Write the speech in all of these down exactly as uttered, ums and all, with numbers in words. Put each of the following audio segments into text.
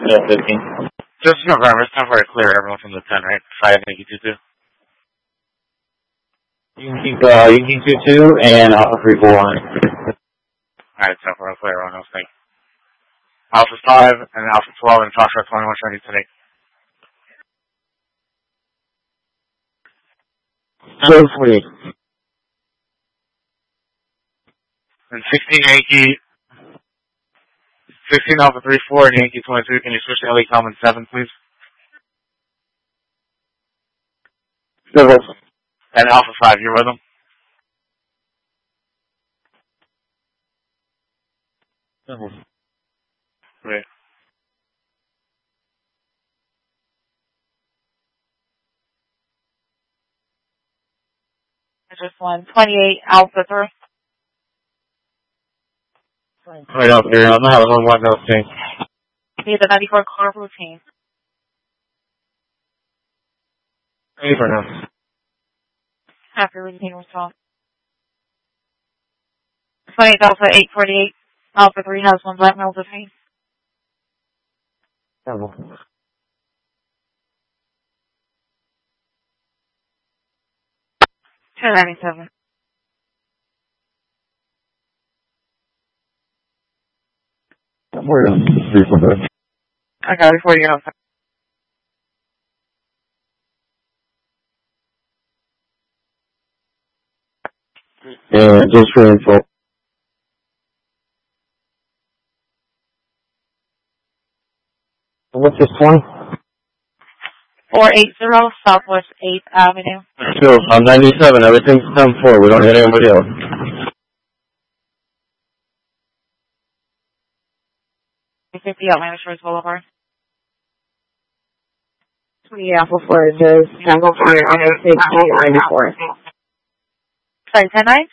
Yeah, fifteen. Just to confirm, it's time for to clear everyone from the ten, right? five, Yankee two two. You can keep, uh, you can keep two two and Alpha three four one. Alright, time for to clear everyone else. Thank you. Alpha five and Alpha twelve and Foxtrot twenty-one ready today. Go for it. And sixteen Yankee, sixteen Alpha three four and Yankee twenty-two. Can you switch to L E Common seven, please? Civil. And Alpha five, you're with them? Civil. Great. Just one. twenty-eight Alpha three. Right up there. I'm not having one else thing. Need the ninety-four car routine. Ready for now. Happy routine result. twenty-eight Alpha eight forty-eight. Alpha three has one black male detained. Civil. two ninety-seven. Where is it? I got it for you. Yeah, just for info. What's this one? four eighty Southwest eighth Avenue. Still, I'm ninety-seven. Everything's ten four. We don't hit anybody else. fifty Atlanta Shores Boulevard. twenty Alpha four just Tango Fire on Interstate ninety-four. Sorry, ten nine?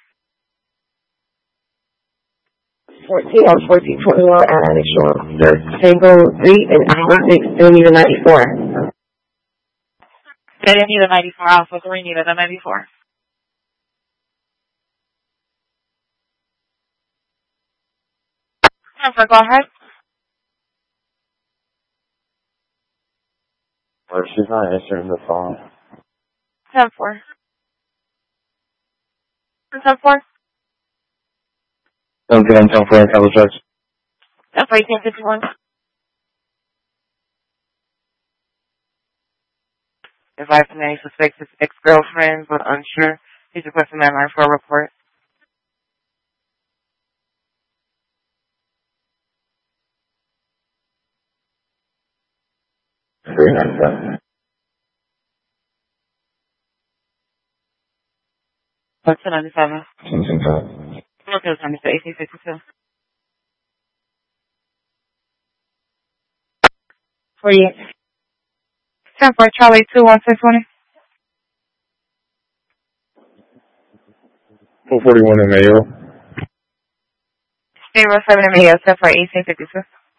fourteen on fourteen twenty-one Atlantic Shore. Tango three and Alpha six still need a ninety-four. They didn't need a ninety-four. Alpha three needed a ninety-four. Alpha, go ahead. Well, she's not answering the phone. ten four. ten four? Don't get on ten four and couple trucks. ten four, eighteen fifty-one. Advice from any suspected ex-girlfriend, but unsure. He's requesting that line for a report. three ninety-seven. What's the ninety-seven? Something like Look at the eighteen fifty-two. forty-eight. ten four, Charlie two one six twenty. four forty-one in Mayo. zero seven in Mayo, ten four, eighteen fifty-two.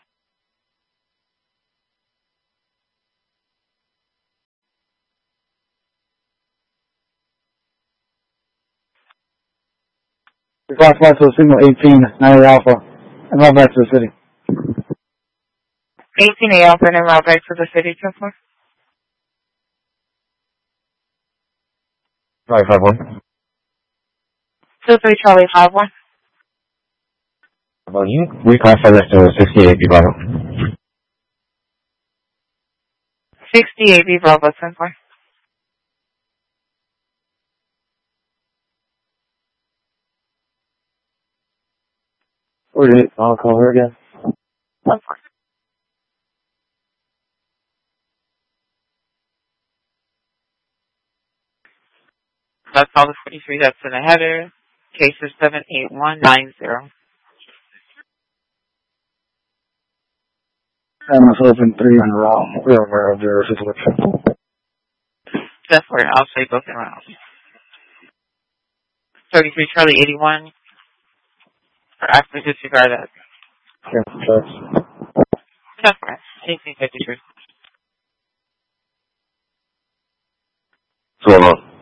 Cross back to the signal eighteen, ninety Alpha, and run back to the city. eighteen A Alpha and route back to the city, ten four. Right, five one. two three, Charlie five one. How about you? We classify that to sixty-eight, B Bravo. sixty-eight, B Bravo, ten four. forty-eight, I'll call her again. ten four. That's all the forty-three that's in the header. Case is seven eight one nine zero. I'm open three on the route. We're aware of their situation. ten four, I'll say both around. thirty-three, Charlie eighty-one. Or actually disregard that. Yeah, that's... ten four, eighteen fifty-three. What's going on?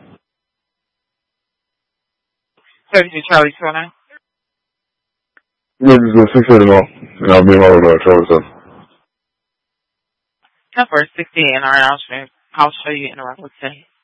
thirty-two, Charlie two oh nine. Yeah, just go six eight and all. And I'll be in my road, Charlie said. ten four sixty-eight, and I'll show you in a route with